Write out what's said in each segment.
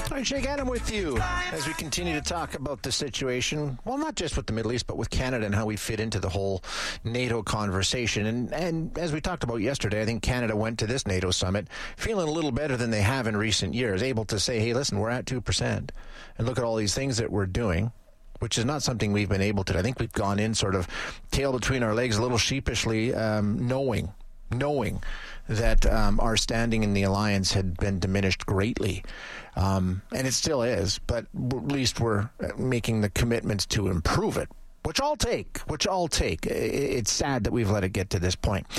All right, Jake Adam with you as we continue to talk about the situation, well, not just with the Middle East, but with Canada and how we fit into the whole NATO conversation. And as we talked about yesterday, I think Canada went to this NATO summit feeling a little better than they have in recent years, able to say, hey, listen, we're at 2%. And look at all these things that we're doing, which is not something we've been able to do. I think we've gone in sort of tail between our legs a little sheepishly, knowing that our standing in the alliance had been diminished greatly. And it still is, but at least we're making the commitments to improve it, which I'll take. It's sad that we've let it get to this point.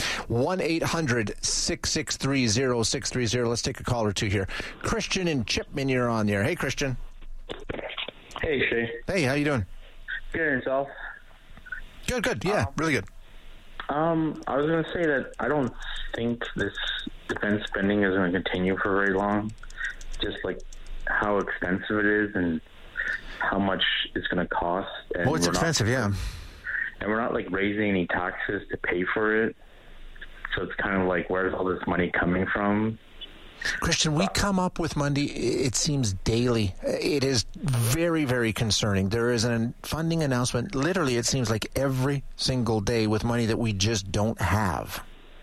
1-800-663-0630. Let's take a call or two here. Christian and Chipman, you're on there. Hey, Christian. Hey, Shay. Hey, how you doing? Good, yourself? Good. Yeah, really good. I was going to say that I don't think this defense spending is going to continue for very long. Just like how expensive it is and how much it's going to cost. And it's expensive, yeah. And we're not like raising any taxes to pay for it. So it's kind of like, where's all this money coming from? Christian, we come up with money, it seems, daily. It is very, very concerning. There is a funding announcement, literally, it seems like every single day with money that we just don't have.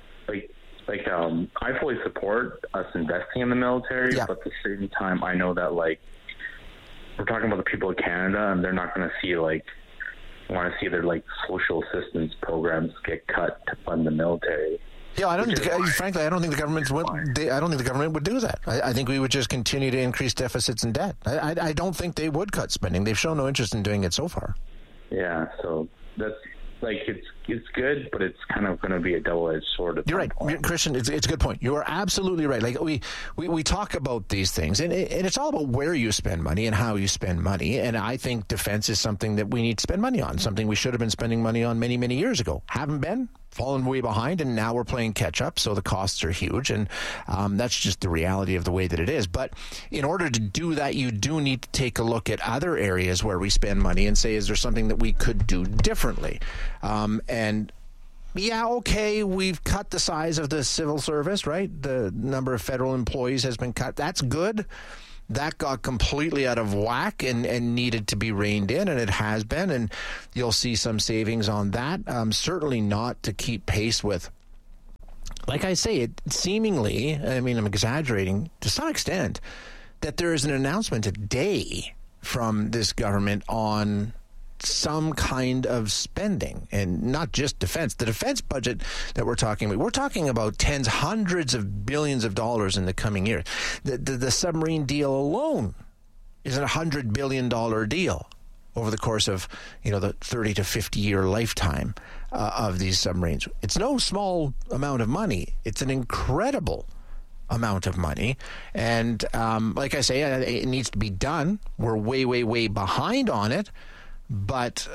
I fully support us investing in the military, but at the same time, I know that, like, we're talking about the people of Canada, and they're not going to see, like, want to see their, like, social assistance programs get cut to fund the military. Yeah, frankly, I don't think the government would do that. I think we would just continue to increase deficits and debt. I don't think they would cut spending. They've shown no interest in doing it so far. Yeah, so that's like it's good, but it's kind of going to be a double-edged sword. You're right, Christian. It's a good point. You are absolutely right. Like we talk about these things, and it's all about where you spend money and how you spend money. And I think defense is something that we need to spend money on. Something we should have been spending money on many, many years ago. Haven't been. Fallen way behind, and now we're playing catch up, so the costs are huge, and that's just the reality of the way that it is. But in order to do that, you do need to take a look at other areas where we spend money and say, is there something that we could do differently? And yeah, okay, we've cut the size of the civil service, right? The number of federal employees has been cut. That's good. That got completely out of whack and needed to be reined in, and it has been, and you'll see some savings on that. Certainly not to keep pace with, like I say, it seemingly, I mean, I'm exaggerating to some extent, that there is an announcement today from this government on some kind of spending, and not just defense. The defense budget that we're talking about tens, hundreds of billions of dollars in the coming year. The submarine deal alone is a $100 billion deal over the course of, the 30 to 50 year lifetime of these submarines. It's no small amount of money. It's an incredible amount of money. And like I say, it needs to be done. We're way, way, way behind on it. But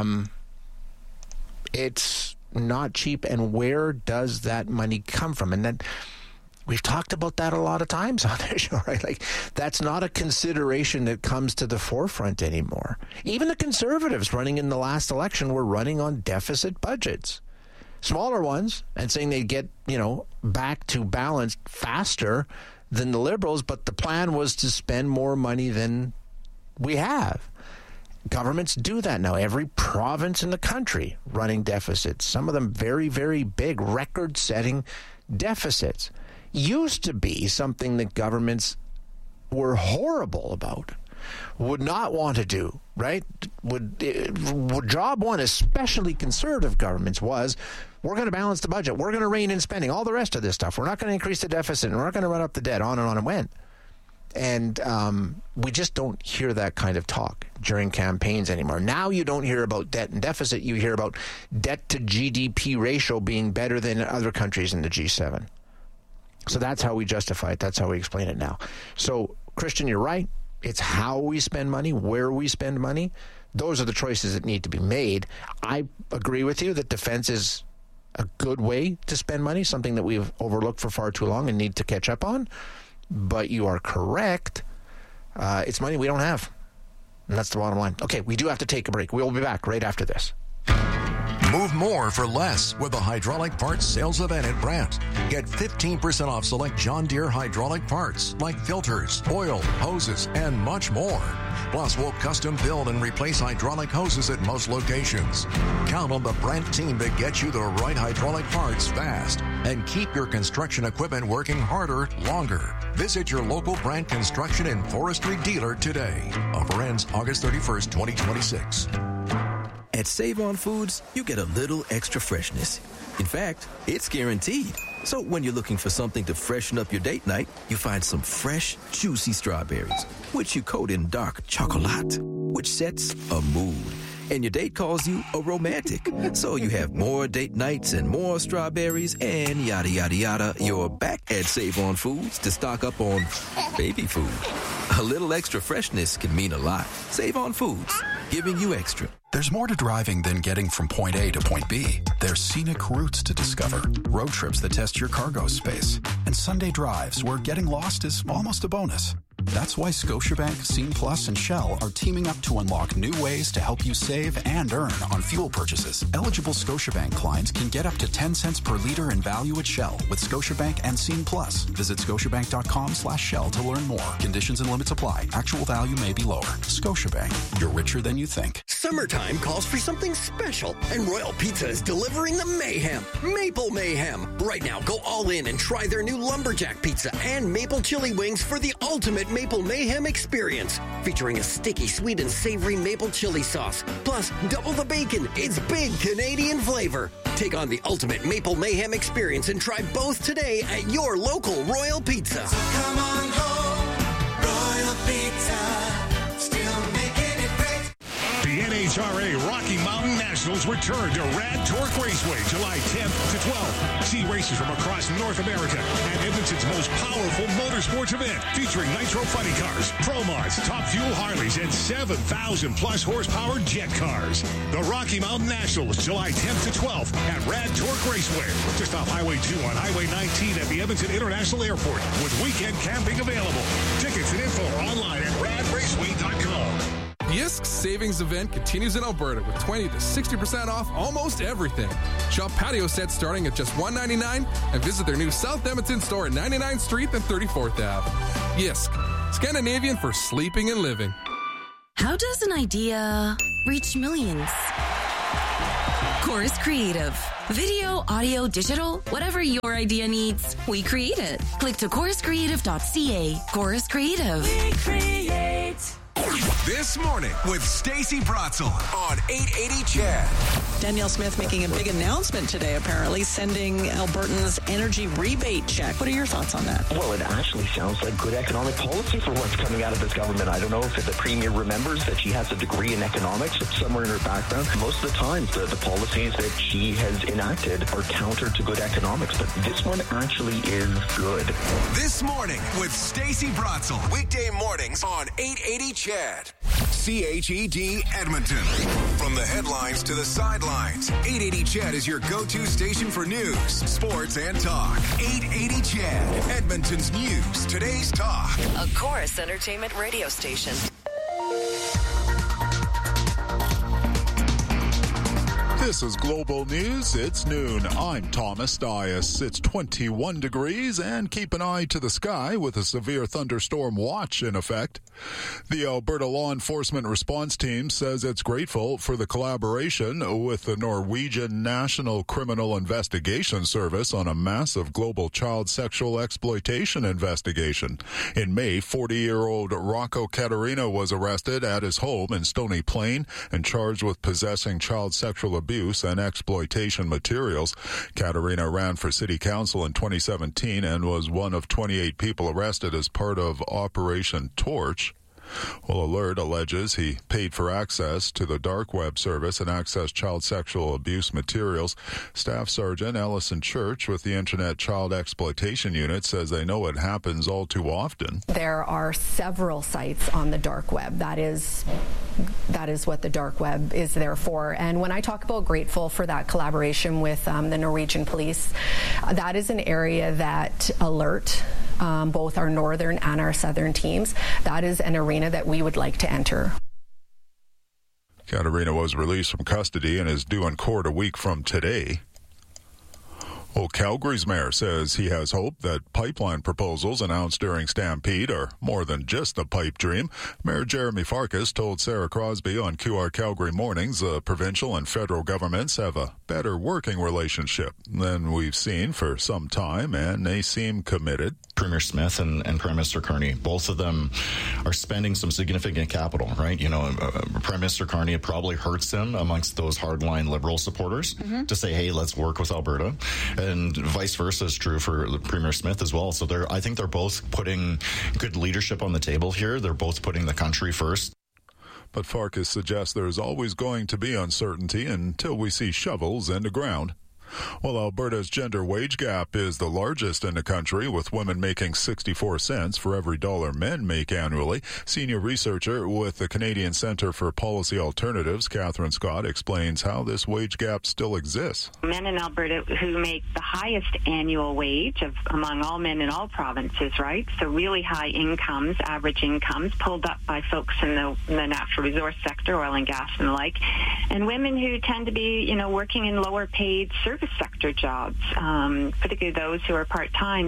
it's not cheap, and where does that money come from? And then we've talked about that a lot of times on this show, right? Like, that's not a consideration that comes to the forefront anymore. Even the Conservatives running in the last election were running on deficit budgets, smaller ones, and saying they'd get, back to balanced faster than the Liberals, but the plan was to spend more money than we have. Governments do that now. Every province in the country running deficits, some of them very, very big, record-setting deficits. Used to be something that governments were horrible about, would not want to do, right? Job one, especially conservative governments, was we're going to balance the budget. We're going to rein in spending, all the rest of this stuff. We're not going to increase the deficit, and we're not going to run up the debt, on and went. And we just don't hear that kind of talk during campaigns anymore. Now you don't hear about debt and deficit. You hear about debt to GDP ratio being better than other countries in the G7. So that's how we justify it. That's how we explain it now. So, Christian, you're right. It's how we spend money, where we spend money. Those are the choices that need to be made. I agree with you that defense is a good way to spend money, something that we've overlooked for far too long and need to catch up on. But you are correct. It's money we don't have. And that's the bottom line. Okay, we do have to take a break. We'll be back right after this. Move more for less with the hydraulic parts sales event at Brandt. Get 15% off select John Deere hydraulic parts like filters, oil, hoses, and much more. Plus, we'll custom build and replace hydraulic hoses at most locations. Count on the Brandt team to get you the right hydraulic parts fast and keep your construction equipment working harder longer. Visit your local Brandt Construction and Forestry dealer today. Offer ends August 31st, 2026. At Save-On Foods, you get a little extra freshness. In fact, it's guaranteed. So when you're looking for something to freshen up your date night, you find some fresh, juicy strawberries, which you coat in dark chocolate, which sets a mood. And your date calls you a romantic. So you have more date nights and more strawberries and yada, yada, yada. You're back at Save-On Foods to stock up on baby food. A little extra freshness can mean a lot. Save-On Foods, giving you extra. There's more to driving than getting from point A to point B. There's scenic routes to discover, road trips that test your cargo space, and Sunday drives where getting lost is almost a bonus. That's why Scotiabank, Scene Plus, and Shell are teaming up to unlock new ways to help you save and earn on fuel purchases. Eligible Scotiabank clients can get up to 10 cents per liter in value at Shell with Scotiabank and Scene Plus. Visit scotiabank.com/Shell to learn more. Conditions and limits apply. Actual value may be lower. Scotiabank, you're richer than you think. Summertime calls for something special, and Royal Pizza is delivering the mayhem. Maple Mayhem. Right now, go all in and try their new Lumberjack Pizza and Maple Chili Wings for the ultimate Maple Mayhem experience, featuring a sticky, sweet, and savory maple chili sauce. Plus, double the bacon. It's big Canadian flavor. Take on the ultimate Maple Mayhem experience and try both today at your local Royal Pizza. So come on home, Royal Pizza, still making it great. The NHRA Rocky Mountain Nationals return to Rad Torque Raceway July 10th to 12th. See races from across North America and Edmonton's most powerful motorsports event, featuring nitro funny cars, Pro Mods, Top Fuel Harleys, and 7,000 plus horsepower jet cars. The Rocky Mountain Nationals July 10th to 12th at Rad Torque Raceway, just off Highway 2 on Highway 19 at the Edmonton International Airport, with weekend camping available. Tickets and info online at radraceway.com. The ISK Savings Event continues in Alberta with 20 to 60% off almost everything. Shop patio sets starting at just $1.99 and visit their new South Edmonton store at 99th Street and 34th Ave. ISK, Scandinavian for sleeping and living. How does an idea reach millions? Chorus Creative. Video, audio, digital, whatever your idea needs, we create it. Click to choruscreative.ca. Chorus Creative. We create. This morning with Stacey Bratzel on 880 CHED. Danielle Smith making a big announcement today, apparently, sending Albertans energy rebate check. What are your thoughts on that? Well, it actually sounds like good economic policy for what's coming out of this government. I don't know if the Premier remembers that she has a degree in economics somewhere in her background. Most of the time, the policies that she has enacted are counter to good economics, but this one actually is good. This morning with Stacey Bratzel. Weekday mornings on 880 CHED. CHED Edmonton. From the headlines to the sidelines, 880 CHED is your go-to station for news, sports, and talk. 880 CHED, Edmonton's news, today's talk. A Chorus Entertainment radio station. This is Global News. It's noon. I'm Thomas Dias. It's 21 degrees, and keep an eye to the sky with a severe thunderstorm watch in effect. The Alberta Law Enforcement Response Team says it's grateful for the collaboration with the Norwegian National Criminal Investigation Service on a massive global child sexual exploitation investigation. In May, 40-year-old Rocco Caterina was arrested at his home in Stony Plain and charged with possessing child sexual abuse and exploitation materials. Caterina ran for city council in 2017 and was one of 28 people arrested as part of Operation Torch. Well, Alert alleges he paid for access to the dark web service and accessed child sexual abuse materials. Staff Sergeant Ellison Church with the Internet Child Exploitation Unit says they know it happens all too often. There are several sites on the dark web. That is what the dark web is there for. And when I talk about grateful for that collaboration with the Norwegian police, that is an area that Alert, both our northern and our southern teams, that is an arena that we would like to enter. Caterina was released from custody and is due in court a week from today. Well, Calgary's mayor says he has hope that pipeline proposals announced during Stampede are more than just a pipe dream. Mayor Jeremy Farkas told Sarah Crosby on QR Calgary Mornings the provincial and federal governments have a better working relationship than we've seen for some time, and they seem committed. Premier Smith and Prime Minister Carney, both of them are spending some significant capital, right? You know, Prime Minister Carney, it probably hurts him amongst those hardline Liberal supporters to say, hey, let's work with Alberta. And vice versa is true for Premier Smith as well. So I think they're both putting good leadership on the table here. They're both putting the country first. But Farkas suggests there's always going to be uncertainty until we see shovels in the ground. Well, Alberta's gender wage gap is the largest in the country, with women making 64 cents for every dollar men make annually. Senior researcher with the Canadian Centre for Policy Alternatives, Catherine Scott, explains how this wage gap still exists. Men in Alberta who make the highest annual wage among all men in all provinces, right? So really high incomes, average incomes, pulled up by folks in the natural resource sector, oil and gas and the like, and women who tend to be, working in lower paid service sector jobs, particularly those who are part-time.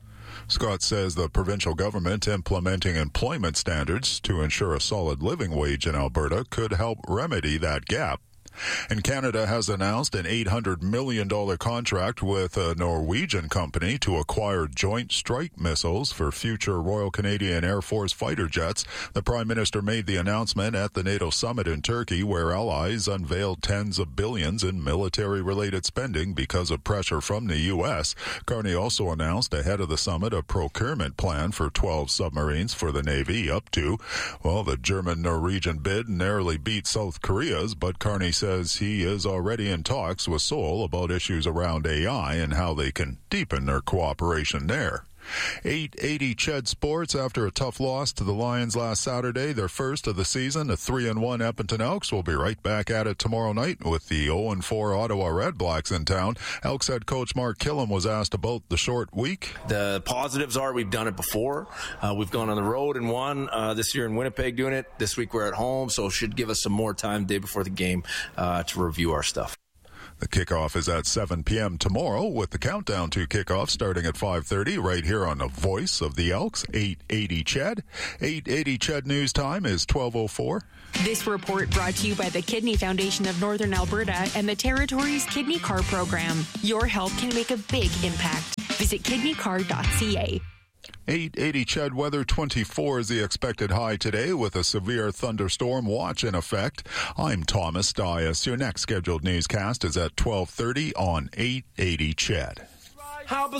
Scott says the provincial government implementing employment standards to ensure a solid living wage in Alberta could help remedy that gap. And Canada has announced an $800 million contract with a Norwegian company to acquire Joint Strike Missiles for future Royal Canadian Air Force fighter jets. The Prime Minister made the announcement at the NATO summit in Turkey, where allies unveiled tens of billions in military-related spending because of pressure from the U.S. Carney also announced ahead of the summit a procurement plan for 12 submarines for the Navy, up to, the German-Norwegian bid narrowly beat South Korea's, but Carney says he is already in talks with Seoul about issues around AI and how they can deepen their cooperation there. 880 Ched Sports, after a tough loss to the Lions last Saturday, their first of the season, the 3-1 Edmonton Elks will be right back at it tomorrow night with the 0-4 Ottawa Redblacks in town. Elks head coach Mark Killam was asked about the short week. The positives are we've done it before. We've gone on the road and won this year in Winnipeg doing it. This week we're at home, so it should give us some more time the day before the game to review our stuff. The kickoff is at 7 p.m. tomorrow, with the countdown to kickoff starting at 5:30 right here on the Voice of the Elks, 880 Ched. 880 Ched news time is 12:04. This report brought to you by the Kidney Foundation of Northern Alberta and the Territory's Kidney Card program. Your help can make a big impact. Visit kidneycard.ca. 880 Ched weather, 24 is the expected high today with a severe thunderstorm watch in effect. I'm Thomas Dias. Your next scheduled newscast is at 12:30 on 880 Ched.